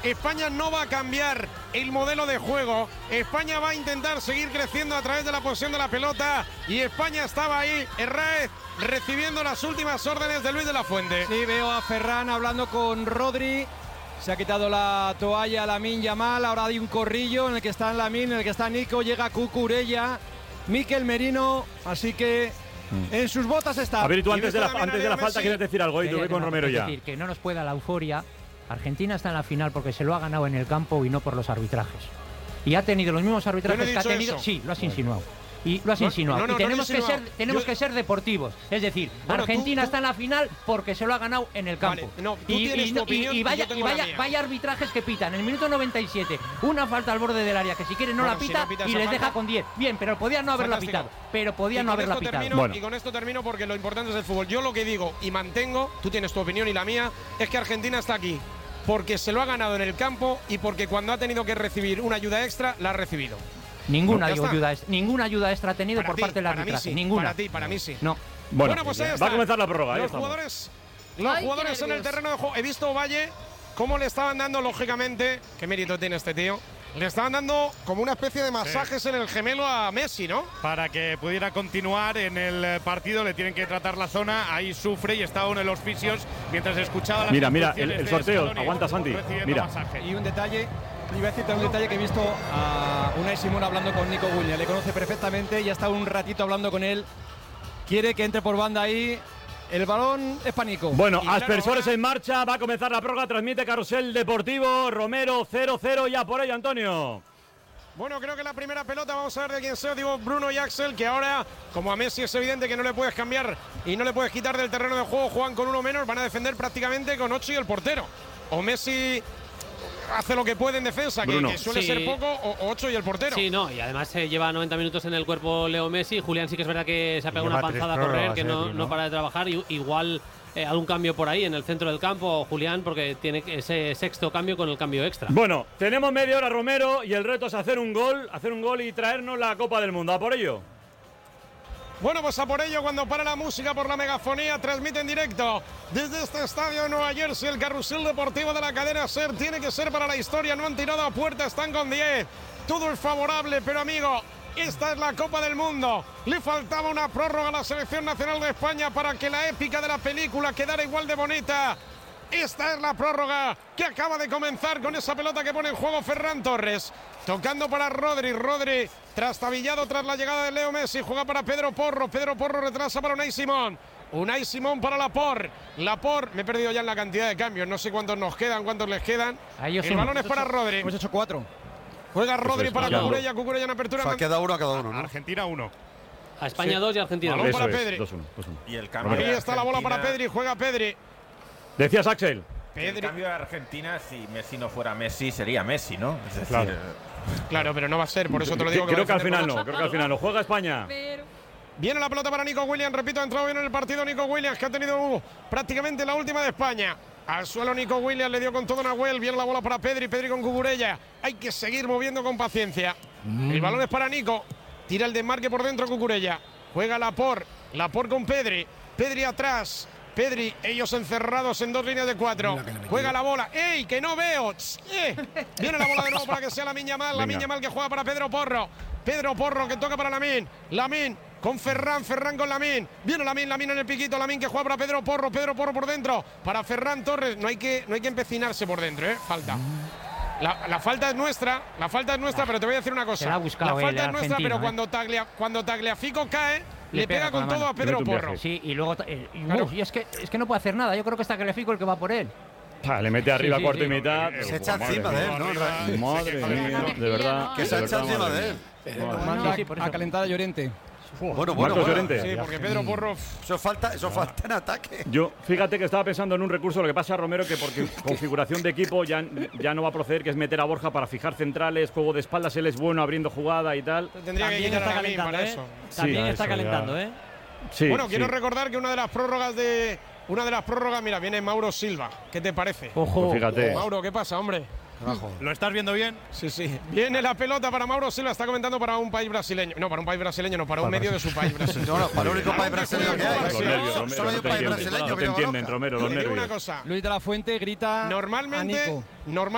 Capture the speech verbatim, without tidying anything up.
España no va a cambiar el modelo de juego. España va a intentar seguir creciendo a través de la posesión de la pelota. Y España estaba ahí, Herráez, recibiendo las últimas órdenes de Luis de la Fuente. Sí, veo a Ferran hablando con Rodri. Se ha quitado la toalla Lamine Yamal. Ahora hay un corrillo en el que está Lamine, en el que está Nico. Llega Cucurella, Mikel Merino. Así que en sus botas está. A ver, y tú antes de la, antes de la falta quieres decir algo. Y tú ve con Romero ya. Es decir, que no nos pueda la euforia. Argentina está en la final porque se lo ha ganado en el campo y no por los arbitrajes. Y ha tenido los mismos arbitrajes no que ha tenido. Eso. Sí, lo has insinuado. Y lo has no, insinuado. No, no, y tenemos, no que, ser, tenemos Yo... que ser deportivos. Es decir, bueno, Argentina tú, tú... está en la final porque se lo ha ganado en el campo. Vale, no, tú y, tienes y, tu opinión y, y vaya, y yo y tengo vaya, la mía. vaya arbitrajes que pitan. En el minuto noventa y siete, una falta al borde del área que si quieren no bueno, la pita, si no pita y les falta, deja con diez. Bien, pero podían no haberla fantástico. pitado. Pero podían y no haberla pitado. Termino, bueno. Y con esto termino porque lo importante es el fútbol. Yo lo que digo y mantengo, tú tienes tu opinión y la mía, es que Argentina está aquí porque se lo ha ganado en el campo y porque cuando ha tenido que recibir una ayuda extra, la ha recibido. Ninguna, no, ayuda, ninguna ayuda extra ha tenido para por ti, parte del para arbitraje. mí sí, Ninguna. Para ti, para mí sí. No. Bueno, Bueno, pues ahí está. va a comenzar la prórroga. Ahí Los estamos. jugadores, los Ay, jugadores en el terreno de juego. He visto Valle cómo le estaban dando, lógicamente, qué mérito tiene este tío. Le estaban dando como una especie de masajes sí. en el gemelo a Messi, ¿no? Para que pudiera continuar en el partido, le tienen que tratar la zona. Ahí sufre y está uno de los fisios mientras escuchaba las Mira, mira, el, el sorteo. Aguanta, Santi. Mira. Masaje. Y un detalle. Iba a decirte un detalle que he visto a Unai Simón hablando con Nico Williams. Le conoce perfectamente y ha estado un ratito hablando con él. Quiere que entre por banda ahí. El balón es para Nico. Bueno, claro, aspersores ahora... en marcha. Va a comenzar la prórroga. Transmite Carrusel Deportivo. Romero cero cero. Ya por ello, Antonio. Bueno, creo que la primera pelota, vamos a ver de quién sea, digo Bruno y Axel, que ahora, como a Messi es evidente que no le puedes cambiar y no le puedes quitar del terreno de juego, juegan con uno menos, van a defender prácticamente con ocho y el portero. O Messi hace lo que puede en defensa, que, que suele sí. ser poco, o ocho y el portero. Sí, no, y además se eh, lleva noventa minutos en el cuerpo Leo Messi. Julián sí que es verdad que se ha pegado una panzada a correr, que no, no para de trabajar, y, igual eh, algún cambio por ahí en el centro del campo, Julián, porque tiene ese sexto cambio con el cambio extra. Bueno, tenemos media hora, Romero, y el reto es hacer un gol, hacer un gol y traernos la Copa del Mundo. ¿A por ello? Bueno, pues a por ello, cuando para la música por la megafonía, transmite en directo desde este estadio de Nueva Jersey, el carrusel deportivo de la cadena SER. Tiene que ser para la historia, no han tirado a puerta, están con diez. Todo es favorable, pero amigo, esta es la Copa del Mundo. Le faltaba una prórroga a la selección nacional de España para que la épica de la película quedara igual de bonita. Esta es la prórroga que acaba de comenzar con esa pelota que pone en juego Ferran Torres. Tocando para Rodri, Rodri trastabillado tras la llegada de Leo Messi, juega para Pedro Porro, Pedro Porro retrasa para Unai Simón. Unai Simón para Laporte. Laporte, me he perdido ya en la cantidad de cambios, no sé cuántos nos quedan, cuántos les quedan. El balón es para Rodri. Hemos hecho cuatro. Juega Rodri para Cucurella, Cucurella en apertura. O sea, queda uno a cada uno, ¿no? Argentina uno. A España dos sí. y Argentina balón uno. para Pedri. dos uno, dos uno. Y el cambio Ahí está la bola para Pedri, juega Pedri. Decías, Axel. El cambio de Argentina, si Messi no fuera Messi, sería Messi, ¿no? Es decir, claro. Claro, pero no va a ser, por eso te lo digo. Creo que, que, que al final no, creo que al final no. Juega España. Pero... Viene la pelota para Nico Williams, repito, ha entrado bien en el partido Nico Williams, que ha tenido uh, prácticamente la última de España. Al suelo Nico Williams, le dio con todo Nahuel, viene la bola para Pedri, Pedri con Cucurella. Hay que seguir moviendo con paciencia. Mm. El balón es para Nico, tira el desmarque por dentro Cucurella. Juega Laporte, Laporte con Pedri, Pedri atrás. Pedri, ellos encerrados en dos líneas de cuatro. Juega la bola. ¡Ey, que no veo! ¡Eh! Viene la bola de nuevo para que sea Lamine Yamal. Lamine Yamal que juega para Pedro Porro. Pedro Porro que toca para Lamine. Lamine con Ferran, Ferran con Lamine. Viene Lamine, Lamine en el piquito. Lamine que juega para Pedro Porro. Pedro Porro por dentro. Para Ferran Torres. No hay que, no hay que empecinarse por dentro, ¿eh? Falta. La, la falta es nuestra, la falta es nuestra, pero te voy a decir una cosa. Se la ha buscado la falta el es nuestra, pero ¿eh? cuando, Taglia, cuando Tagliafico cae, le, le pega, pega con, con todo a Pedro Porro. Sí, y luego eh, y, claro. uf, y es que es que no puede hacer nada. Yo creo que está Tagliafico el que va por él. Ah, le mete arriba, sí, sí, cuarto sí. y mitad. Se echa encima de él, ¿no? Madre mía, de verdad. Que se echa encima de él. Manda a calentar a Llorente. Bueno, bueno, bueno. Llorente. Sí, porque Pedro Porro… Eso falta, eso falta en ataque. Yo, fíjate que estaba pensando en un recurso, lo que pasa, Romero, que porque configuración de equipo ya, ya no va a proceder, que es meter a Borja para fijar centrales, juego de espaldas, él es bueno abriendo jugada y tal. Tendría También que está calentando, ¿eh? Eso. También sí, está eso, calentando, ya. ¿eh? Sí, bueno, quiero sí. recordar que una de las prórrogas de… Una de las prórrogas, mira, viene Mauro Silva. ¿Qué te parece? Ojo. Pues fíjate. Oh, Mauro, ¿qué pasa, hombre? Abajo. ¿Lo estás viendo bien? Sí, sí. Viene la pelota para Mauro Silva, está comentando para un país brasileño. No, para un país brasileño, no, para un medio de su país brasileño. No, no, para el único país brasileño que hay. Los nervios, Solo hay un país brasileño. No te entienden, Romero, los Te digo nervios. una cosa. Luis de la Fuente grita Normalmente, a Nico. Normalmente